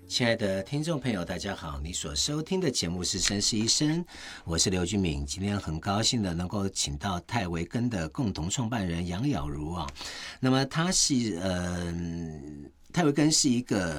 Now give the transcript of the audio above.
亲爱的听众朋友，大家好！你所收听的节目是《绅士医生》，我是刘俊敏。今天很高兴的能够请到泰维根的共同创办人杨雅茹啊。那么他是泰维根是一个